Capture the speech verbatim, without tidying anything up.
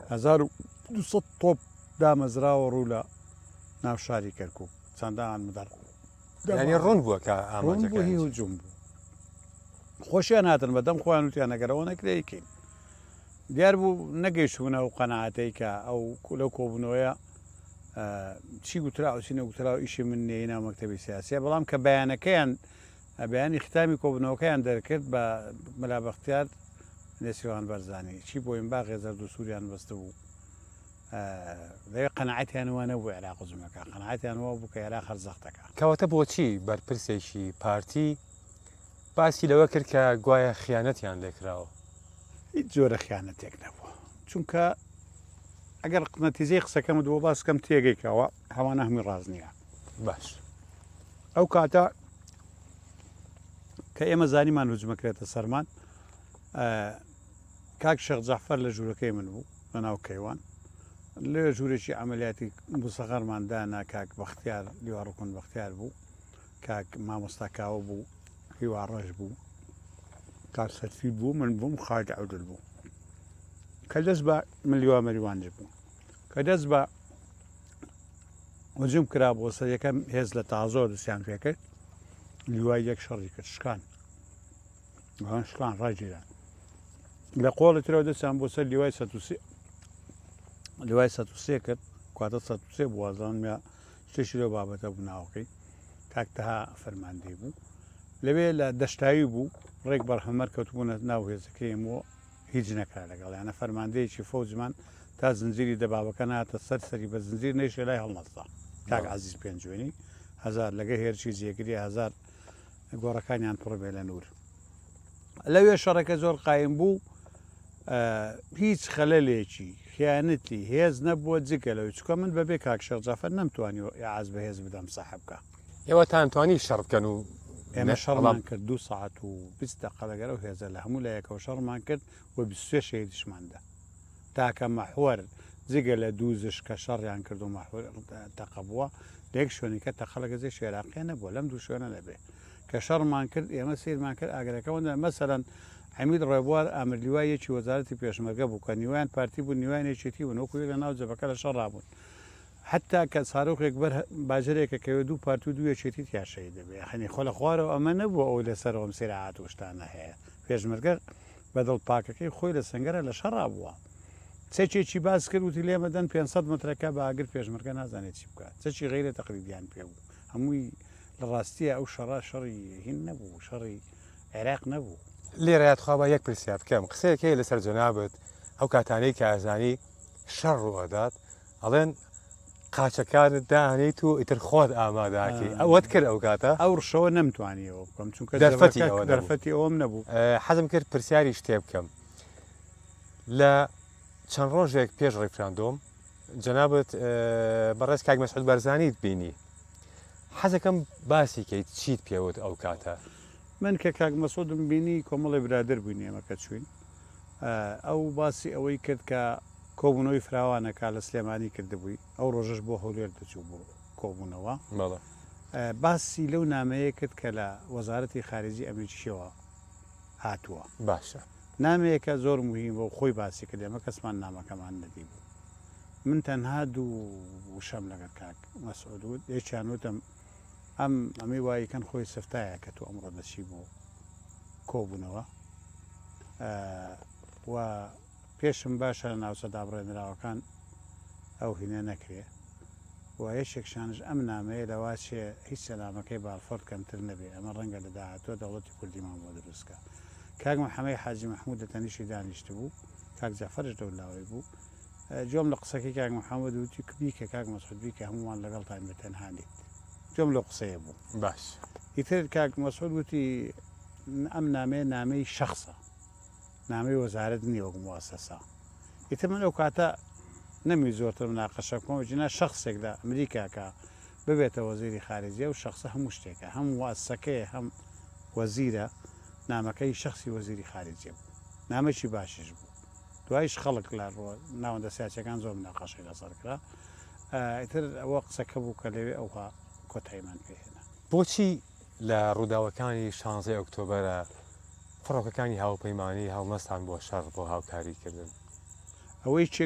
هەزار و دووسەد تۆپ دامەزراوە ڕوو لە ناو شاری کەرکووک چەندان مدەڕ ینی ڕوون بووە کە ئاماجەکە هجووم بوو خۆشیان هاتن بەدەم خۆیان وتیان ئەگەرەوە نەکرێکین دیار بوو نەگەیشتبوونە و قەنەعاتەی کە ئەو لەو کۆبوونەوەیە چی گوترا و چی نەگوترا و ئیشی من نێ ناو مەکتەبی سیاسیە بەڵام کە بەیانەکەیان بەیانی ختامی کۆبوونەوەکەیان دەرکرد بە مەلا بەختیار نێسیوان بەرزانی چی بۆیم با غێزەرد و سووریان بەستە بوو لەوێ قەنەعەتیانەوە نەبوو عێراق زمەکە قەنەعەتیانەوە بوو کە عێراق هەرزەختەکە کەواتە بۆچی بەرپرسێکی پارتی باسی لەوە کرد کە گوایە خیانەتیان لێکراوە هیچ جۆرە خیانەتێک نەبووە چونکە ئەگەر قنەتیزەی قسەکەم دووە باسکەم تێگەیکەوە هەوانە هەمووی ڕاز نییە باش ئەو کاتە کە ئێمە زانیمان هجومەکرێتە سەرمان کاک شێخ جەعفەر لە ژوورەکەی من بوو لە ناو کەیوان لێ ژوورێکی عملیاتی بوسەغەرماندانا کاک بەختیار لیواڕکن بەختیار بوو کاک مامۆستاکاوە بوو هیوا ڕەش بوو کاک سەرفی بوو من بووم خالد عەودل بوو کە دەست بە ملیوا مەریوانج بوو کە دەست بە هجوم کرا بۆ سەر یەکەم هێز لە تازۆ دەستیان پێکرد لیوای یەک شەڕی کرد شکان شکان ڕاگیران لە قۆڵی ترەوە دەستیان بۆ سەر لیوای سەد و سێ لیوای سەد و سێ کرد کواتە سەد و سێ بوو وازانمە شتێکی لەو بابەتە بوو ناوەکەی کاک تەها فەرماندەی بوو لەوێ لە دەشتایی بوو ڕێک بەرهەمەر کەوتبوونە ناو هێزەکەیمەوە هیچ نەکرا لەگەڵ یانە فەرماندەیەکی فەوجمان تا زنجیری دەبابەکە ناتە سەر سەری بە زنجیر نەیشێ لای هەڵمەستا کاک عەزیز پێنجوێنی هەزار لەگە هێرشی جێگری هەزار گۆڕەکانیان پڕ بێ لە نور لەوێ شەڕەکە زۆر قایم بوو هیچ خەلەلێکی خیانەتی هێز نەبووە جگە لەوەی چکە من بەبێ کاک شێخ جەعفەر نەمتوانی عاز بە هێز بدەم ساحەبکە ئێوە تانتوانی شەڕ بکەن و ئێمە شەڕمان کرد دو ساعت و بیست دقە لەگەڵ ئەو هێزە لە هەموو لایەکەوە شەڕمان کرد و بیست و سێ شەهیدیشماندا تاکە مەحوەر جگە لە دوو زش کە شەڕیان کرد و مەحوەر تەقە بووە لە یەک شوێنی کە تەقە لە گەزەی عێراقیە نەبووە لەم دوو شوێنە نەبێ کە شەڕمان کرد ئێمە سیرمان کرد ئاگرەکەەوەدا مەسەرەن حەمید ڕێبوار ئامرلیوایەکی وەزارەتی پێشمەرگە بوو کە نیوان پارتی بوو نیوانێکێتی و نۆکوی لە ناو جەبەکە لە شەڕابوون حتا کە ساڕۆخێک بەر باژەرێکە کەوێ دوو پارتی و دوویەکێتی تیاشەی دەبێ خەنی خۆ لە خوارەوە ئەمە نەبووە ئەو لەسەرەوەم سێراعات و شتانە هەیە پێشمەرگە بەدڵ پاکەکەی خۆی لە سنگەرە لە شەڕا بووە چەکێکی باس کرد وتی لێمەدەن پێنجسەد مترەکە بە ئاگر پێشمەرگە نازانێت چی بکات چەکی غەیرە تەقریبیان پێ بوو هەمووی لە ڕاستیە ئەو شەڕا شەڕی هین نەبوو شەڕی عێراق نەبوو لێرەیەتخوا بە یەک پرسیار بکەم قسەیەکەی لەسەر جەنابەت ئەو کاتانەی کە ئازانی شەڕ ڕوەدات ئەڵێن قاچەکانت دانیت و ئیتر خۆت ئاماداکەی ئەوەت کرد ئەو کاتە ئەو ڕشەوە نەمتوانیەوە بکەم چونکە دەرفەتی ئەوم نەبوو حەزم کرد پرسیاری شتێ بکەم لە چەند ڕۆژێک پێش ڕێفراندۆم جەنابەت بەڕێز کاک مەسعود بەرزانیت بینی حەزەکەم باسی کەیت چیت پێوت ئەو کاتە من کە کاک مەسعودم بینی کۆمەڵی برادر بووین ئێمە کە چوین ئەو باسی ئەوەی کرد کە کۆبوونەوەی فراوانەکە لە سلێمانی کردبووی ئەو ڕۆژەش بۆ هەولێر دەچوو بۆ کۆبوونەوە باسی لەو نامەیە کرد کە لە وەزارەتی خارجی ئەمریکیەوە هاتووە باشە نامەیەکە زۆر مهم بۆ خۆی باسی کرد ئێمە کەسمان نامەکەمان نەدی بوو من تەنها دوو وشەم لەگەر کاک مەسعود بود یەکیان وتم ئەم ئەمەی وایکەن خۆی سفتایە کە تو ئەمڕۆ دەچی بۆ کۆبوونەوە و پێشم باشە ناوچەدا بڕێنراوەکان ئەو هینە نەکرێ و یەکێکشانش ئەم نامەیە لەواشێ هیچ سەلامەکەی بالفۆرد کەمتر نەبێ ئەمە ڕەنگە لە داهاتوە دەوڵەتی کوردیمان بۆ دروستکە کاک محەمەد حاجی مەحموود دەتەنیشی دانیشت بوو کاک جەعفەرش دەولاوی بوو جۆم لە قسەکەی کاک محەمەد وتی کبی کە کاک مەسعود بی کە هەمووان لەگەڵتان بەتەنهانیت جۆم لە قسەیە بوو باش ئیتر کاک مەسعود وتی ئەم نامەیە نامەی شەخصە نامەی وەزارەت نییە وەک موەسسەسە ئیتر من ئەو کاتە نەمی زۆرتر مناقەشە بکەم جنا شخصێک لە ئەمریکاکە ببێتە وەزیری خارجیە و شخصە هەموو شتێکە هەم موەسسەکەیە هەم وەزیرە نامەکەی شخصی وەزیری خارجیە بوو نامەکی باشش بوو دوایش خەڵک لە ناوەندە سیاسەکان زۆر مناقەشەی لەسەر کرا ئیتر ئەوە قسەکە بوو کە لەوێ ئەوها کۆتاییمان پێهێنا بۆچی لە ڕووداوەکانی شانزەی ئۆکتۆبەرە فڕۆکەکانی هاوپەیمانی هەڵمەستان بۆ شەڕ بۆ هاوکاریکردن ئەوەی